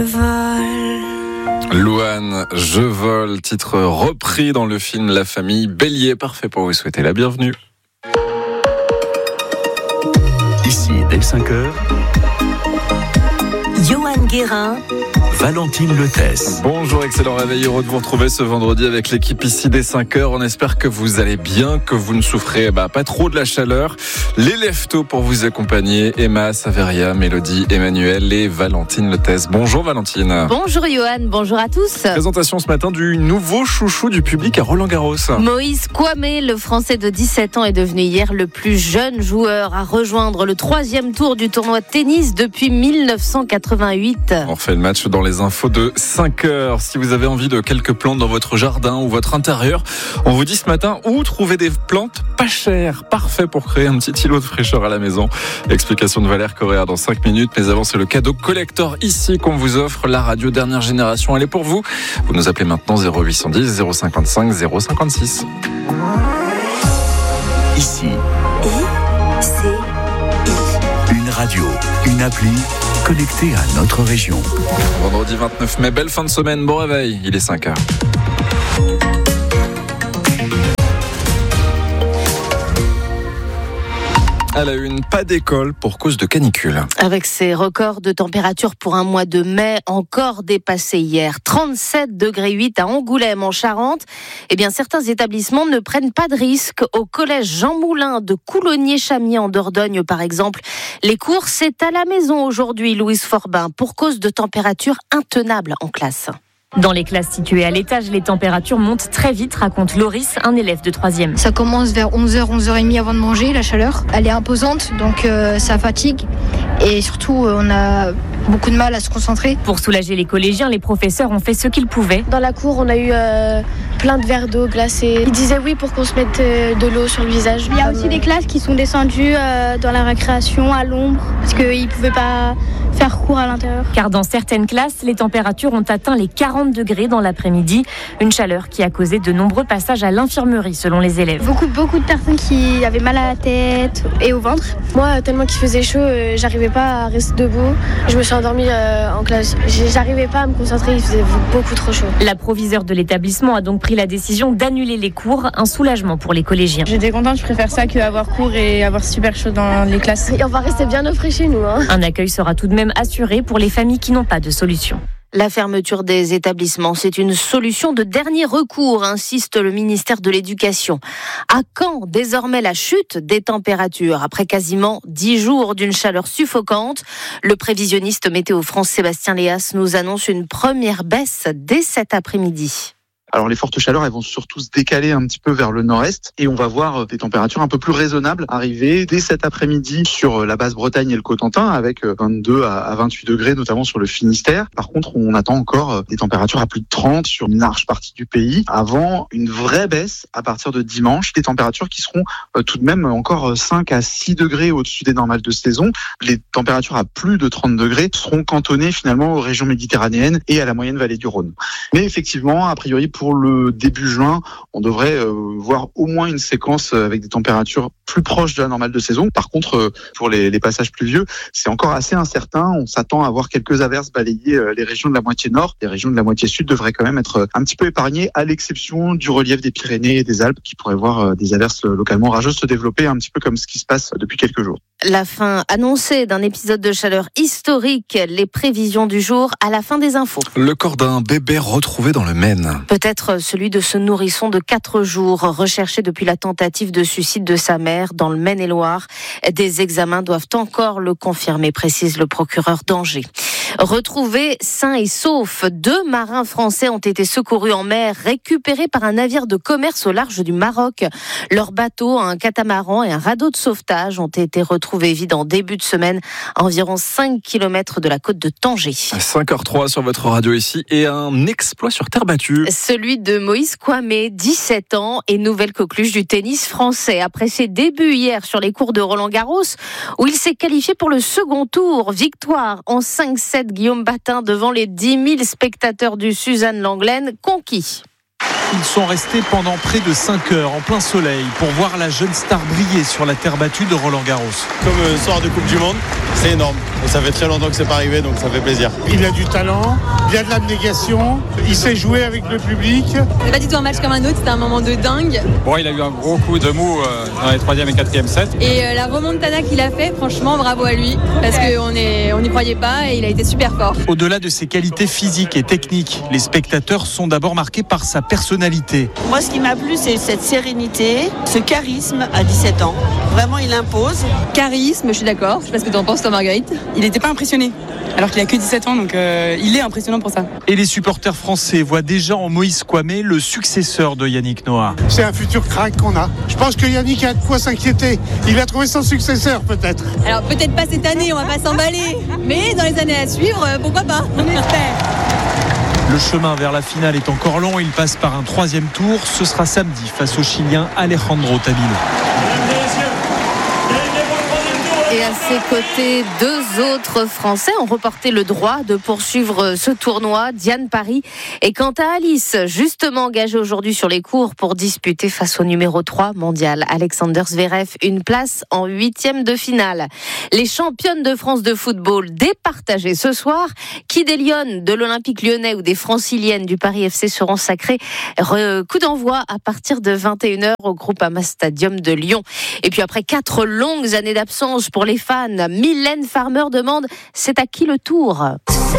Louane, Je vole, titre repris dans le film La Famille Bélier. Parfait pour vous souhaiter la bienvenue. Ici, dès 5h, Johan Guérin, Valentine Lethesse. Bonjour, excellent réveil, heureux de vous retrouver ce vendredi avec l'équipe ici dès 5h. On espère que vous allez bien, que vous ne souffrez pas trop de la chaleur. Les lève-tôt pour vous accompagner, Emma, Saveria, Mélodie, Emmanuel et Valentine Lethesse. Bonjour Valentine. Bonjour Johan, bonjour à tous. Présentation ce matin du nouveau chouchou du public à Roland-Garros. Moïse Kouamé, le Français de 17 ans, est devenu hier le plus jeune joueur à rejoindre le 3e tour du tournoi de tennis depuis 1988. On refait le match dans les infos de 5h. Si vous avez envie de quelques plantes dans votre jardin ou votre intérieur, on vous dit ce matin où trouver des plantes pas chères, parfait pour créer un petit îlot de fraîcheur à la maison. Explication de Valère Correa dans 5 minutes, mais avant c'est le cadeau collector ici qu'on vous offre, la radio dernière génération, elle est pour vous. Vous nous appelez maintenant 0810 055 056. Ici, une radio, une appli connectée à notre région. Vendredi 29 mai, belle fin de semaine, bon réveil, il est 5h. À la une, pas d'école pour cause de canicule. Avec ces records de température pour un mois de mai encore dépassés hier, 37,8 degrés à Angoulême en Charente, certains établissements ne prennent pas de risque. Au collège Jean Moulin de Coulonnier-Chamiers en Dordogne par exemple, les cours c'est à la maison aujourd'hui, Louise Forbin, pour cause de température intenable en classe. Dans les classes situées à l'étage, les températures montent très vite, raconte Loris, un élève de 3e. Ça commence vers 11h, 11h30 avant de manger, la chaleur. Elle est imposante, donc ça fatigue. Et surtout, on a beaucoup de mal à se concentrer. Pour soulager les collégiens, les professeurs ont fait ce qu'ils pouvaient. Dans la cour, on a eu plein de verres d'eau glacée. Ils disaient oui pour qu'on se mette de l'eau sur le visage. Il y a aussi des classes qui sont descendues dans la récréation à l'ombre parce qu'ils ne pouvaient pas faire cours à l'intérieur. Car dans certaines classes, les températures ont atteint les 40 degrés dans l'après-midi. Une chaleur qui a causé de nombreux passages à l'infirmerie selon les élèves. Beaucoup de personnes qui avaient mal à la tête et au ventre. Moi, tellement qu'il faisait chaud, j'arrivais pas à rester debout. Je me suis endormie en classe. J'arrivais pas à me concentrer, il faisait beaucoup trop chaud. La proviseure de l'établissement a donc pris la décision d'annuler les cours, un soulagement pour les collégiens. J'étais contente, je préfère ça qu'avoir cours et avoir super chaud dans les classes. Et on va rester bien au frais chez nous. Un accueil sera tout de même assuré pour les familles qui n'ont pas de solution. La fermeture des établissements, c'est une solution de dernier recours, insiste le ministère de l'Éducation. À quand désormais la chute des températures après quasiment 10 jours d'une chaleur suffocante? Le prévisionniste Météo France Sébastien Léas nous annonce une première baisse dès cet après-midi. Alors les fortes chaleurs, elles vont surtout se décaler un petit peu vers le nord-est et on va voir des températures un peu plus raisonnables arriver dès cet après-midi sur la Basse-Bretagne et le Cotentin avec 22 à 28 degrés notamment sur le Finistère. Par contre, on attend encore des températures à plus de 30 sur une large partie du pays avant une vraie baisse à partir de dimanche. Des températures qui seront tout de même encore 5 à 6 degrés au-dessus des normales de saison. Les températures à plus de 30 degrés seront cantonnées finalement aux régions méditerranéennes et à la moyenne vallée du Rhône. Mais effectivement, a priori, pour le début juin, on devrait voir au moins une séquence avec des températures plus proches de la normale de saison. Par contre, pour les passages pluvieux, c'est encore assez incertain. On s'attend à voir quelques averses balayer les régions de la moitié nord. Les régions de la moitié sud devraient quand même être un petit peu épargnées, à l'exception du relief des Pyrénées et des Alpes, qui pourraient voir des averses localement rageuses se développer, un petit peu comme ce qui se passe depuis quelques jours. La fin annoncée d'un épisode de chaleur historique, les prévisions du jour à la fin des infos. Le corps d'un bébé retrouvé dans le Maine. Peut-être celui de ce nourrisson de 4 jours, recherché depuis la tentative de suicide de sa mère dans le Maine-et-Loire. Des examens doivent encore le confirmer, précise le procureur d'Angers. Retrouvés sains et saufs, 2 marins français ont été secourus en mer, récupérés par un navire de commerce au large du Maroc. Leur bateau, un catamaran et un radeau de sauvetage ont été retrouvés vides en début de semaine à environ 5 km de la côte de Tanger. 5h03 sur votre radio ici et un exploit sur terre battue. Celui de Moïse Kouamé, 17 ans et nouvelle coqueluche du tennis français. Après ses débuts hier sur les cours de Roland-Garros, où il s'est qualifié pour le second tour, victoire en 5-7 Guillaume Batin devant les 10 000 spectateurs du Suzanne Lenglen conquis. Ils sont restés pendant près de 5 heures en plein soleil pour voir la jeune star briller sur la terre battue de Roland-Garros. Comme soir de Coupe du Monde, c'est énorme. Et ça fait très longtemps que c'est pas arrivé, donc ça fait plaisir. Il a du talent, il a de l'abnégation, il sait jouer avec le public. C'est pas du tout un match comme un autre, c'était un moment de dingue. Bon, il a eu un gros coup de mou dans les 3e et 4e sets. Et la remontada qu'il a fait, franchement, bravo à lui, parce qu'on n'y croyait pas et il a été super fort. Au-delà de ses qualités physiques et techniques, les spectateurs sont d'abord marqués par sa personnalité. Moi, ce qui m'a plu, c'est cette sérénité, ce charisme à 17 ans. Vraiment, il impose. Charisme, je suis d'accord. Je sais pas ce que tu en penses, toi, Marguerite. Il n'était pas impressionné, alors qu'il a que 17 ans, donc il est impressionnant pour ça. Et les supporters français voient déjà en Moïse Kouamé le successeur de Yannick Noah. C'est un futur crack qu'on a. Je pense que Yannick a de quoi s'inquiéter. Il a trouvé son successeur, peut-être. Alors, peut-être pas cette année, on va pas s'emballer. Mais dans les années à suivre, pourquoi pas? On espère. Le chemin vers la finale est encore long. Il passe par un 3e tour. Ce sera samedi face au Chilien Alejandro Tabilo. Et à ses côtés, 2 autres Français ont reporté le droit de poursuivre ce tournoi. Diane Paris et quant à Alice, justement engagée aujourd'hui sur les cours pour disputer face au numéro 3 mondial, Alexander Zverev, une place en 8e de finale. Les championnes de France de football départagées ce soir. Qui des Lyonnes de l'Olympique lyonnais ou des Franciliennes du Paris FC seront sacrées? Coup d'envoi à partir de 21h au Groupama Stadium de Lyon. Et puis après 4 longues années d'absence pour les fans, Mylène Farmer demande: c'est à qui le tour?